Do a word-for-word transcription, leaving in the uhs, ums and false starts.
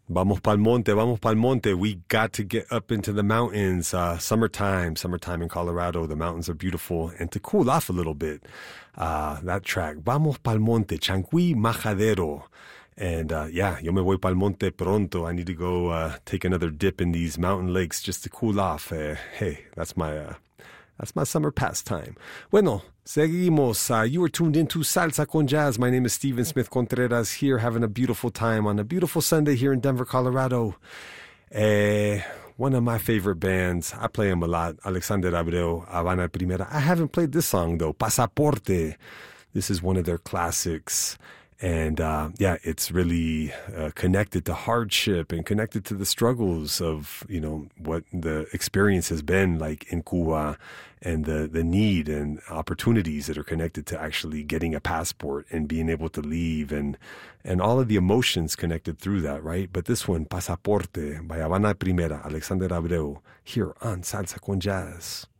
Vamos pa'l monte, vamos pa'l monte. We got to get up into the mountains. Uh, summertime, summertime in Colorado. The mountains are beautiful. And to cool off a little bit, uh, that track, Vamos pa'l monte, Chancuí Majadero. And uh, yeah, yo me voy pa'l monte pronto. I need to go uh, take another dip in these mountain lakes just to cool off. Uh, hey, that's my... Uh, That's my summer pastime. Bueno, seguimos. Uh, you are tuned into Salsa con Jazz. My name is Steven Smith Contreras here having a beautiful time on a beautiful Sunday here in Denver, Colorado. Uh, one of my favorite bands. I play them a lot. Alexander Abreu, Habana Primera. I haven't played this song, though. Pasaporte. This is one of their classics. And, uh, yeah, it's really uh, connected to hardship and connected to the struggles of, you know, what the experience has been like in Cuba and the, the need and opportunities that are connected to actually getting a passport and being able to leave and, and all of the emotions connected through that, right? But this one, Pasaporte by Habana Primera, Alexander Abreu, here on Salsa con Jazz.